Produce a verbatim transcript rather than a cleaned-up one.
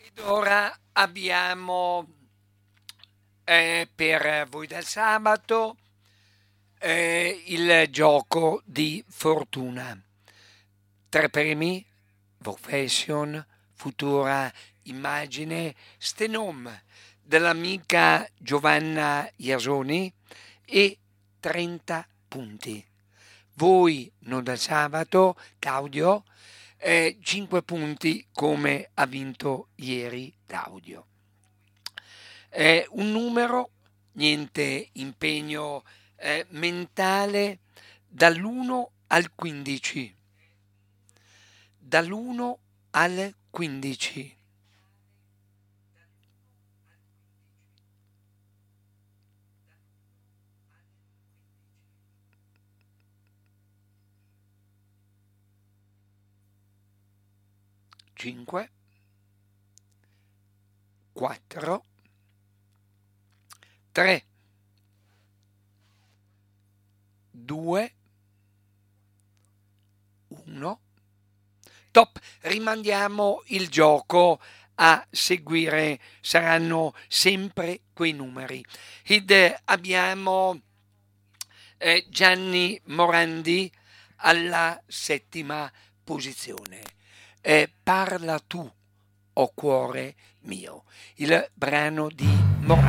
Ed ora abbiamo eh, per voi del sabato eh, il gioco di fortuna. Tre premi, Vocation, Futura Immagine, Stenom dell'amica Giovanna Iasoni e trenta punti. Voi non del sabato, Claudio, eh, cinque punti come ha vinto ieri Claudio. Eh, un numero, niente impegno eh, mentale, dall'uno al quindici. Dall'uno al quindici. cinque, quattro, tre, due, uno. Top, rimandiamo il gioco a seguire, saranno sempre quei numeri. Ed eh, abbiamo eh, Gianni Morandi alla settima posizione. Eh, parla tu, o cuore mio, il brano di Morandi.